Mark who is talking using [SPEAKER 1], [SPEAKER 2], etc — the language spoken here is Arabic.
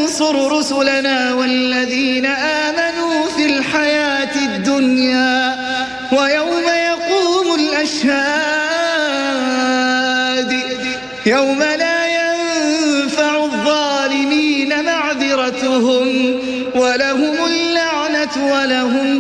[SPEAKER 1] لننصر رسلنا والذين آمنوا في الحياة الدنيا ويوم يقوم الأشهاد يوم لا ينفع الظالمين معذرتهم ولهم اللعنة ولهم